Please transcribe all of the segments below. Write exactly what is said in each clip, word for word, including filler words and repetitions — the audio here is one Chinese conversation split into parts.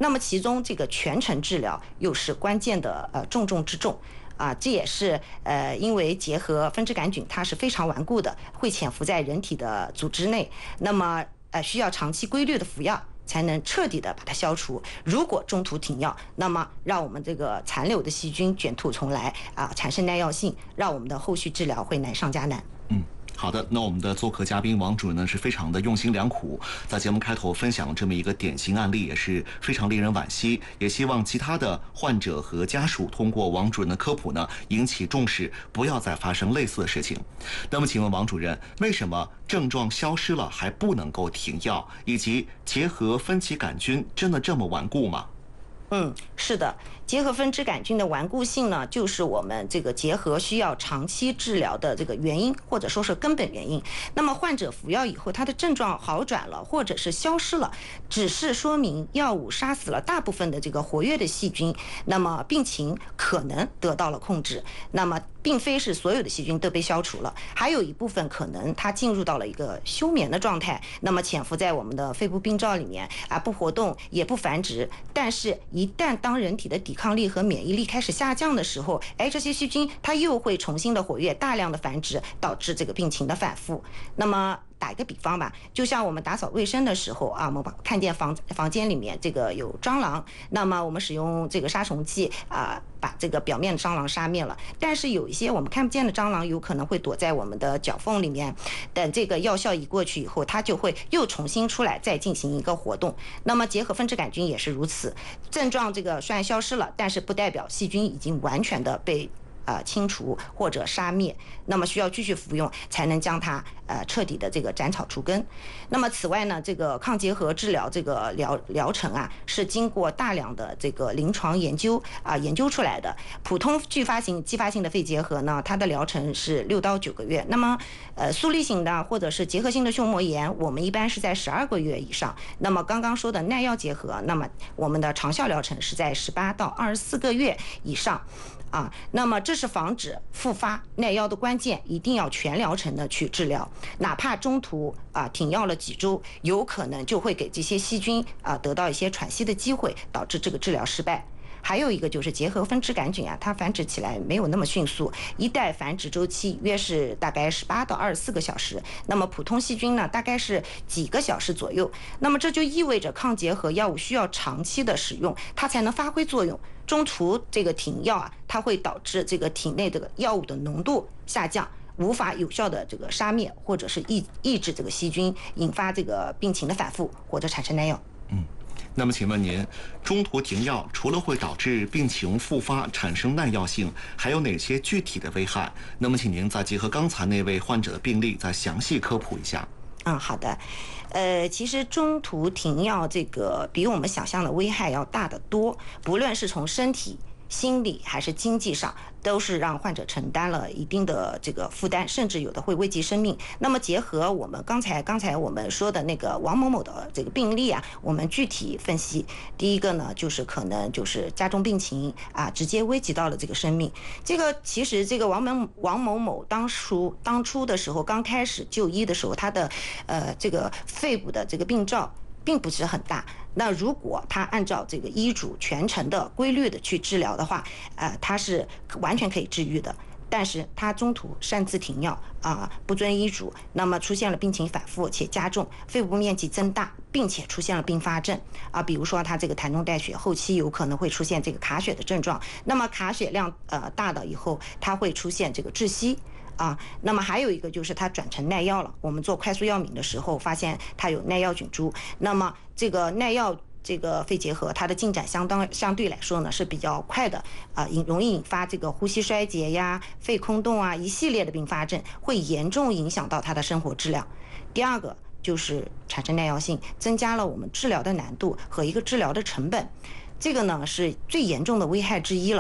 那么其中这个全程治疗又是关键的呃重中之重。啊，这也是呃，因为结核分支杆菌它是非常顽固的，会潜伏在人体的组织内，那么呃需要长期规律的服药才能彻底的把它消除。如果中途停药，那么让我们这个残留的细菌卷土重来啊，产生耐药性，让我们的后续治疗会难上加难。 嗯。好的，那我们的做客嘉宾王主任呢是非常的用心良苦，在节目开头分享这么一个典型案例，也是非常令人惋惜。也希望其他的患者和家属通过王主任的科普呢引起重视，不要再发生类似的事情。那么请问王主任，为什么症状消失了还不能够停药？以及结核分歧杆菌真的这么顽固吗？ 嗯，是的，结核分支杆菌的顽固性呢，就是我们这个结核需要长期治疗的这个原因，或者说是根本原因。那么患者服药以后，他的症状好转了，或者是消失了，只是说明药物杀死了大部分的这个活跃的细菌，那么病情可能得到了控制。那么并非是所有的细菌都被消除了，还有一部分可能它进入到了一个休眠的状态，那么潜伏在我们的肺部病灶里面啊，不活动也不繁殖。但是，一旦当人体的抵抗力和免疫力开始下降的时候，哎，这些细菌它又会重新的活跃，大量的繁殖，导致这个病情的反复。那么打一个比方吧，就像我们打扫卫生的时候啊，我们看见房房间里面这个有蟑螂，那么我们使用这个杀虫剂啊，把这个表面的蟑螂杀灭了。但是有一些我们看不见的蟑螂，有可能会躲在我们的脚缝里面，等这个药效一过去以后，它就会又重新出来，再进行一个活动。那么结核分支杆菌也是如此，症状这个虽然消失了，但是不代表细菌已经完全的被呃清除或者杀灭，那么需要继续服用才能将它呃彻底的这个斩草除根。那么此外呢，这个抗结核治疗这个疗疗程啊，是经过大量的这个临床研究啊研究出来的。普通继发型继发性的肺结核呢，它的疗程是六到九个月。那么呃速粒型的或者是结核性的胸膜炎，我们一般是在十二个月以上。那么刚刚说的耐药结核，那么我们的长效疗程是在十八到二十四个月以上。啊，那么这是防止复发耐药的关键，一定要全疗程的去治疗，哪怕中途啊停药了几周，有可能就会给这些细菌啊得到一些喘息的机会，导致这个治疗失败。还有一个就是结核分支杆菌啊，它繁殖起来没有那么迅速，一代繁殖周期约是大概十八到二十四个小时，那么普通细菌呢大概是几个小时左右。那么这就意味着抗结核药物需要长期的使用，它才能发挥作用。中途这个停药啊，它会导致这个体内这个药物的浓度下降，无法有效的这个杀灭或者是抑抑制这个细菌，引发这个病情的反复或者产生耐药。 嗯。那么请问您，中途停药除了会导致病情复发、产生耐药性，还有哪些具体的危害？那么请您再结合刚才那位患者的病例，再详细科普一下。 嗯，好的。呃，其实中途停药这个比我们想象的危害要大得多，不论是从身体、心理还是经济上，都是让患者承担了一定的这个负担，甚至有的会危及生命。那么结合我们刚才刚才我们说的那个王某某的这个病例啊，我们具体分析。第一个呢，就是可能就是加重病情啊，直接危及到了这个生命。这个其实这个王某王某某当初当初的时候，刚开始就医的时候，他的呃这个肺部的这个病灶并不是很大，那如果他按照这个医嘱全程的规律的去治疗的话，呃，他是完全可以治愈的。但是他中途擅自停药啊、呃，不遵医嘱，那么出现了病情反复且加重，肺部面积增大，并且出现了并发症啊，比如说他这个痰中带血，后期有可能会出现这个卡血的症状。那么卡血量呃大了以后，它会出现这个窒息。啊，那么还有一个就是它转成耐药了。我们做快速药敏的时候，发现它有耐药菌株。那么这个耐药这个肺结核，它的进展相当相对来说呢是比较快的啊，引容易引发这个呼吸衰竭呀、肺空洞啊一系列的并发症，会严重影响到它的生活质量。第二个就是产生耐药性，增加了我们治疗的难度和一个治疗的成本。这个呢是最严重的危害之一了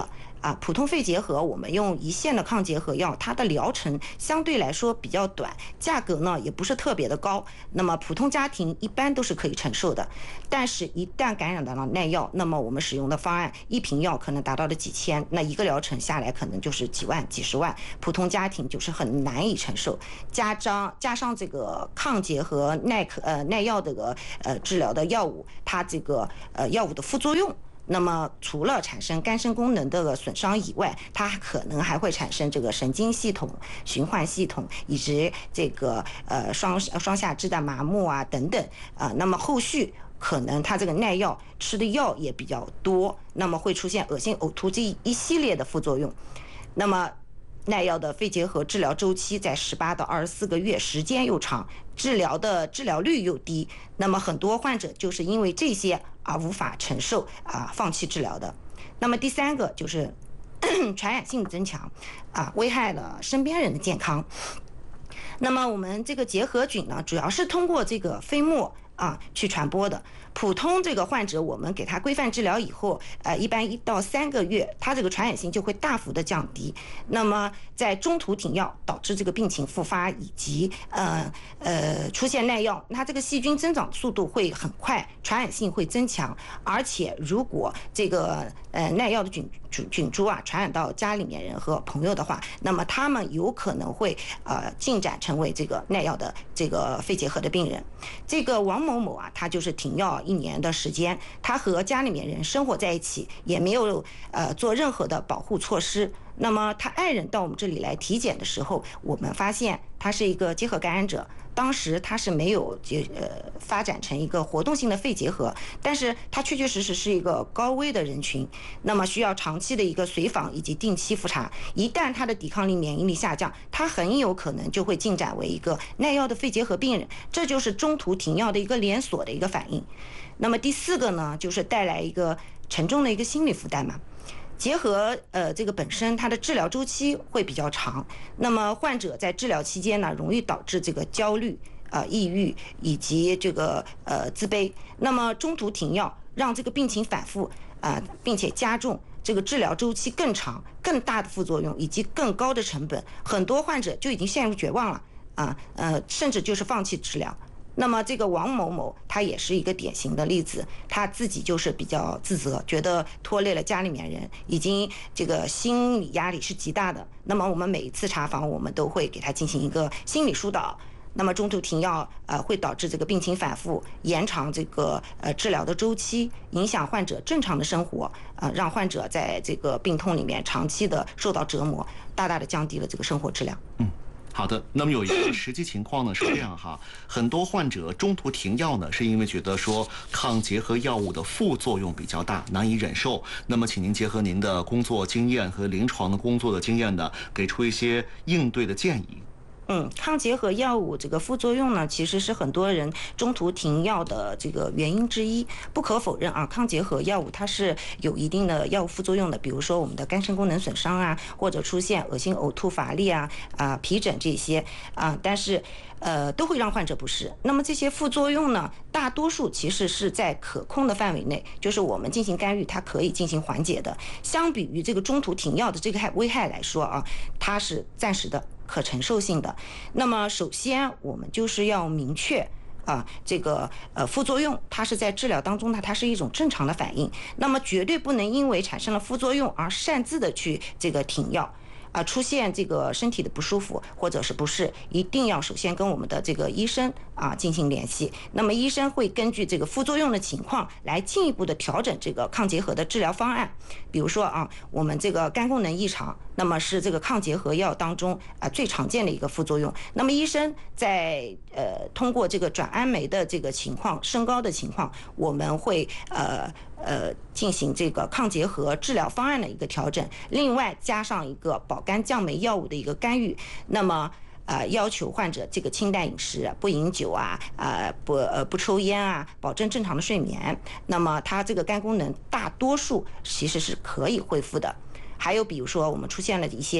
啊，普通肺结核我们用一线的抗结核药，它的疗程相对来说比较短，价格呢也不是特别的高，那么普通家庭一般都是可以承受的。但是，一旦感染到了耐药，那么我们使用的方案，一瓶药可能达到了几千，那一个疗程下来可能就是几万、几十万，普通家庭就是很难以承受。加上加上这个抗结核耐可呃耐药这个呃治疗的药物，它这个呃药物的副作用。那么，除了产生肝肾功能的损伤以外，它可能还会产生这个神经系统、循环系统以及这个呃双双下肢的麻木啊等等啊、呃。那么后续可能它这个耐药吃的药也比较多，那么会出现恶心、呕吐这一系列的副作用。那么耐药的肺结核治疗周期在十八到二十四个月，时间又长，治疗的治疗率又低，那么很多患者就是因为这些而无法承受啊，放弃治疗的。那么第三个就是传染性的增强啊，危害了身边人的健康。那么我们这个结核菌呢，主要是通过这个飞沫啊去传播的。普通这个患者，我们给他规范治疗以后，呃，一般一到三个月，他这个传染性就会大幅的降低。那么在中途停药导致这个病情复发，以及呃呃出现耐药，它这个细菌增长速度会很快，传染性会增强。而且如果这个呃耐药的菌菌菌株啊传染到家里面人和朋友的话，那么他们有可能会呃进展成为这个耐药的这个肺结核的病人。这个王某某啊，他就是停药一年的时间，他和家里面人生活在一起，也没有呃做任何的保护措施。那么他爱人到我们这里来体检的时候，我们发现他是一个结核感染者，当时他是没有结呃发展成一个活动性的肺结核，但是他确确实实是一个高危的人群，那么需要长期的一个随访以及定期复查。一旦他的抵抗力、免疫力下降，他很有可能就会进展为一个耐药的肺结核病人，这就是中途停药的一个连锁的一个反应。那么第四个呢，就是带来一个沉重的一个心理负担嘛。结核呃这个本身它的治疗周期会比较长，那么患者在治疗期间呢，容易导致这个焦虑、呃抑郁以及这个呃自卑。那么中途停药，让这个病情反复啊、呃，并且加重。这个治疗周期更长、更大的副作用以及更高的成本，很多患者就已经陷入绝望了啊，呃，甚至就是放弃治疗。那么这个王某某他也是一个典型的例子，他自己就是比较自责，觉得拖累了家里面人，已经这个心理压力是极大的。那么我们每一次查房，我们都会给他进行一个心理疏导。那么中途停药，呃，会导致这个病情反复，延长这个呃治疗的周期，影响患者正常的生活，呃，让患者在这个病痛里面长期的受到折磨，大大的降低了这个生活质量。 嗯。好的，那么有一个实际情况呢是这样哈，很多患者中途停药呢，是因为觉得说抗结核药物的副作用比较大，难以忍受。那么，请您结合您的工作经验和临床的工作的经验呢，给出一些应对的建议。 嗯，抗结核药物这个副作用呢，其实是很多人中途停药的这个原因之一。不可否认啊，抗结核药物它是有一定的药物副作用的，比如说我们的肝肾功能损伤啊，或者出现恶心、呕吐、乏力啊、啊皮疹这些啊，但是呃都会让患者不适。那么这些副作用呢，大多数其实是在可控的范围内，就是我们进行干预，它可以进行缓解的。相比于这个中途停药的这个害危害来说啊，它是暂时的。可承受性的。那么首先我们就是要明确啊，这个呃副作用它是在治疗当中呢，它是一种正常的反应，那么绝对不能因为产生了副作用而擅自的去这个停药。啊，出现这个身体的不舒服或者是不适，一定要首先跟我们的这个医生啊进行联系。那么医生会根据这个副作用的情况来进一步的调整这个抗结核的治疗方案。比如说啊，我们这个肝功能异常，那么是这个抗结核药当中啊最常见的一个副作用。那么医生在呃通过这个转氨酶的这个情况升高的情况，我们会呃。呃，进行这个抗结核治疗方案的一个调整，另外加上一个保肝降酶药物的一个干预，那么呃要求患者这个清淡饮食，不饮酒啊，呃不呃不抽烟啊，保证正常的睡眠，那么他这个肝功能大多数其实是可以恢复的。还有比如说我们出现了一些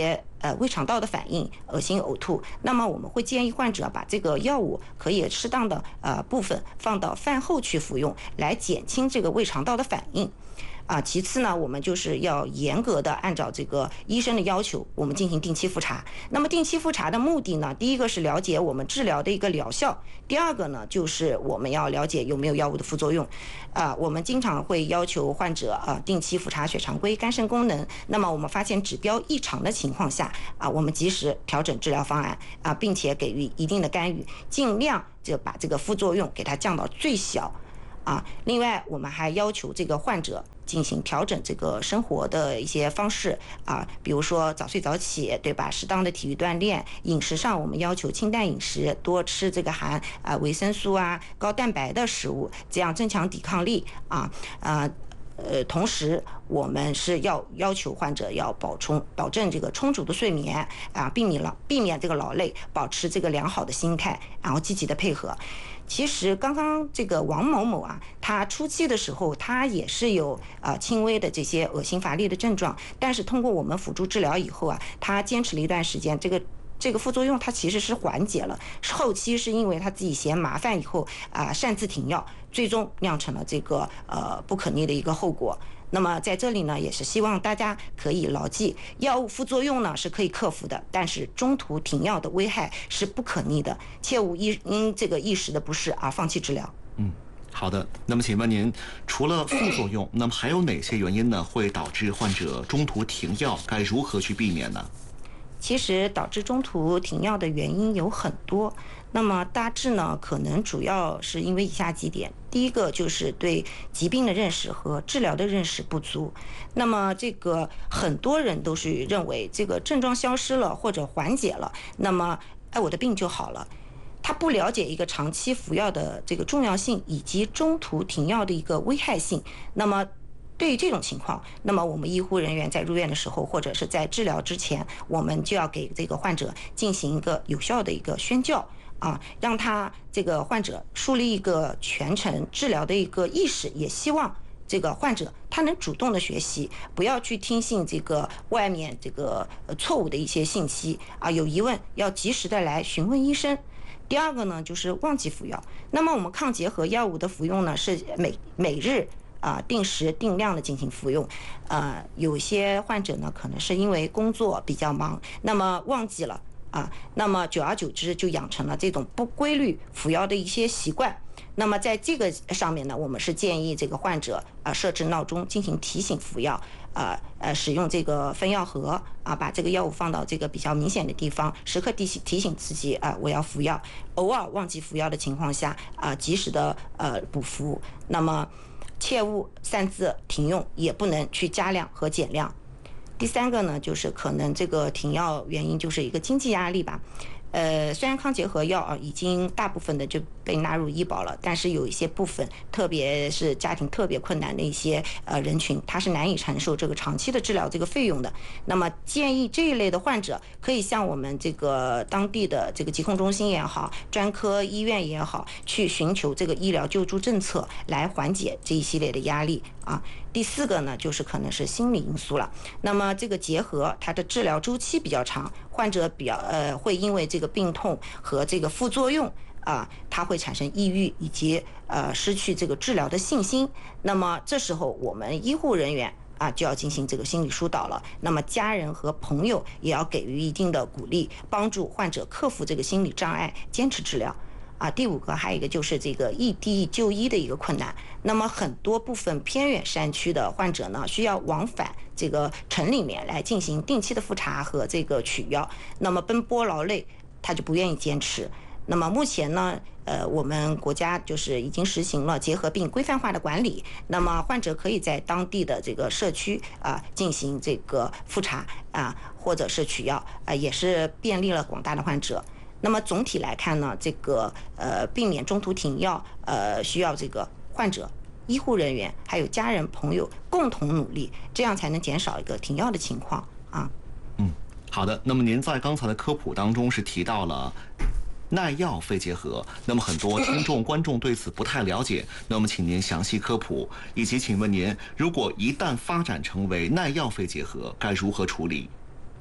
呃胃肠道的反应、恶心、呕吐，那么我们会建议患者把这个药物可以适当的呃部分放到饭后去服用，来减轻这个胃肠道的反应。啊，其次呢，我们就是要严格的按照这个医生的要求，我们进行定期复查。那么定期复查的目的呢，第一个是了解我们治疗的一个疗效，第二个呢，就是我们要了解有没有药物的副作用。啊，我们经常会要求患者啊定期复查血常规、肝肾功能。那么我们发现指标异常的情况下，啊，我们及时调整治疗方案啊，并且给予一定的干预，尽量就把这个副作用给它降到最小。啊，另外我们还要求这个患者进行调整这个生活的一些方式啊，比如说早睡早起，对吧？适当的体育锻炼，饮食上我们要求清淡饮食，多吃这个含啊维生素啊、高蛋白的食物，这样增强抵抗力啊啊。呃，同时我们是要要求患者要保充保证这个充足的睡眠啊，避免劳避免这个劳累，保持这个良好的心态，然后积极的配合。其实刚刚这个王某某啊，他初期的时候他也是有呃轻微的这些恶心乏力的症状，但是通过我们辅助治疗以后啊，他坚持了一段时间，这个。这个副作用它其实是缓解了，后期是因为他自己嫌麻烦以后啊、呃、擅自停药，最终酿成了这个呃不可逆的一个后果。那么在这里呢，也是希望大家可以牢记，药物副作用呢是可以克服的，但是中途停药的危害是不可逆的，切勿因因这个一时的不适而放弃治疗。 嗯。好的，那么请问您，除了副作用，那么还有哪些原因呢会导致患者中途停药？该如何去避免呢？ 其实导致中途停药的原因有很多，那么大致呢，可能主要是因为以下几点。第一个就是对疾病的认识和治疗的认识不足。那么这个很多人都是认为这个症状消失了或者缓解了，那么哎我的病就好了。他不了解一个长期服药的这个重要性以及中途停药的一个危害性，那么。对于这种情况，那么我们医护人员在入院的时候，或者是在治疗之前，我们就要给这个患者进行一个有效的一个宣教啊，让他这个患者树立一个全程治疗的一个意识，也希望这个患者他能主动的学习，不要去听信这个外面这个错误的一些信息啊，有疑问要及时的来询问医生。第二个呢，就是忘记服药。那么我们抗结核药物的服用呢，是每每日。啊，定时定量的进行服用，呃，有些患者呢，可能是因为工作比较忙，那么忘记了啊，那么久而久之就养成了这种不规律服药的一些习惯。那么在这个上面呢，我们是建议这个患者啊设置闹钟进行提醒服药，呃呃使用这个分药盒啊，把这个药物放到这个比较明显的地方，时刻提醒提醒自己啊我要服药。偶尔忘记服药的情况下啊，及时的呃补服。那么。切勿擅自停用，也不能去加量和减量。第三个呢，就是可能这个停药原因就是一个经济压力吧。呃，虽然抗结核药啊已经大部分的就被纳入医保了，但是有一些部分，特别是家庭特别困难的一些呃人群，他是难以承受这个长期的治疗这个费用的。那么建议这一类的患者可以向我们这个当地的这个疾控中心也好，专科医院也好，去寻求这个医疗救助政策，来缓解这一系列的压力啊。第四个呢，就是可能是心理因素了。那么这个结核它的治疗周期比较长，患者比较呃会因为这个病痛和这个副作用啊，它会产生抑郁以及呃失去这个治疗的信心。那么这时候我们医护人员啊就要进行这个心理疏导了。那么家人和朋友也要给予一定的鼓励，帮助患者克服这个心理障碍，坚持治疗。啊，第五个还有一个就是这个异地就医的一个困难。那么很多部分偏远山区的患者呢，需要往返这个城里面来进行定期的复查和这个取药，那么奔波劳累，他就不愿意坚持。那么目前呢，呃，我们国家就是已经实行了结核病规范化的管理，那么患者可以在当地的这个社区啊进行这个复查啊，或者是取药啊，也是便利了广大的患者。那么总体来看呢，这个呃避免中途停药，呃需要这个患者、医护人员还有家人朋友共同努力，这样才能减少一个停药的情况啊。 嗯，好的。那么您在刚才的科普当中是提到了耐药肺结核，那么很多听众观众对此不太了解，那么请您详细科普，以及请问您，如果一旦发展成为耐药肺结核，该如何处理？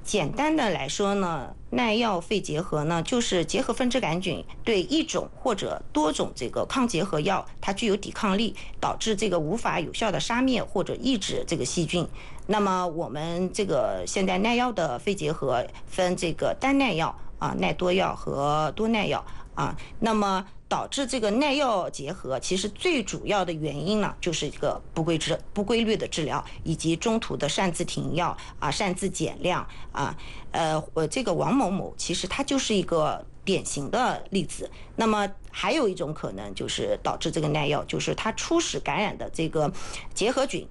简单的来说呢，耐药肺结核呢，就是结核分支杆菌对一种或者多种这个抗结核药，它具有抵抗力，导致这个无法有效的杀灭或者抑制这个细菌。那么我们这个现在耐药的肺结核分这个单耐药啊、耐多药和多耐药啊，那么导致这个耐药结核，其实最主要的原因呢，就是一个不规治、不规律的治疗，以及中途的擅自停药啊、擅自减量啊。呃，我这个王某某其实他就是一个典型的例子。那么还有一种可能就是导致这个耐药，就是他初始感染的这个结核菌